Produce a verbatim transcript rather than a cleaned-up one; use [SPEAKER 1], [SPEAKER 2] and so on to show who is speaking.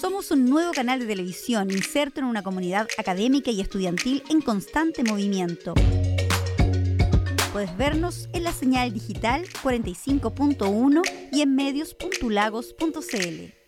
[SPEAKER 1] Somos un nuevo canal de televisión inserto en una comunidad académica y estudiantil en constante movimiento. Puedes vernos en la señal digital cuarenta y cinco punto uno y en medios punto lagos punto c l.